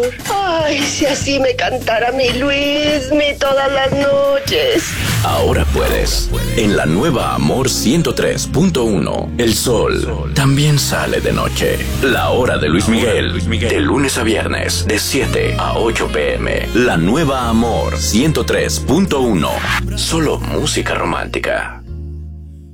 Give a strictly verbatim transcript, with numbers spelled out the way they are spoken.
Ay, si así me cantara mi Luismi todas las noches. Ahora puedes. En la nueva Amor ciento tres punto uno, el sol también sale de noche. La hora de Luis Miguel, de lunes a viernes, de siete a ocho pm. La nueva Amor ciento tres punto uno. Solo música romántica.